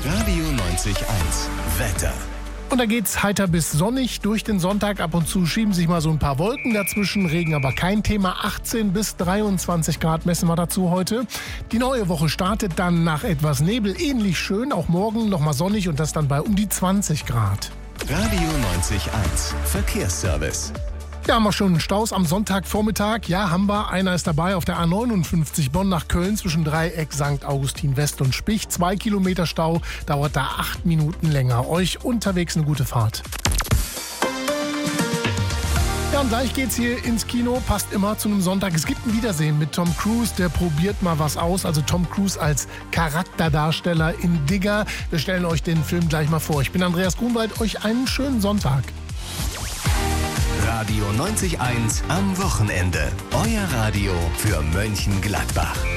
Radio 90.1 Wetter. Und da geht's heiter bis sonnig durch den Sonntag. Ab und zu schieben sich mal so ein paar Wolken dazwischen. Regen aber kein Thema. 18 bis 23 Grad messen wir dazu heute. Die neue Woche startet dann nach etwas Nebel ähnlich schön. Auch morgen nochmal sonnig und das dann bei um die 20 Grad. Radio 90.1 Verkehrsservice. Ja, haben wir schon Staus am Sonntagvormittag? Ja, haben wir. Einer ist dabei auf der A59 Bonn nach Köln zwischen Dreieck, St. Augustin West und Spich. 2 Kilometer Stau, dauert da 8 Minuten länger. Euch unterwegs eine gute Fahrt. Ja, und gleich geht's hier ins Kino. Passt immer zu einem Sonntag. Es gibt ein Wiedersehen mit Tom Cruise. Der probiert mal was aus. Also Tom Cruise als Charakterdarsteller in Digger. Wir stellen euch den Film gleich mal vor. Ich bin Andreas Grunwald. Euch einen schönen Sonntag. Radio 90.1 am Wochenende. Euer Radio für Mönchengladbach.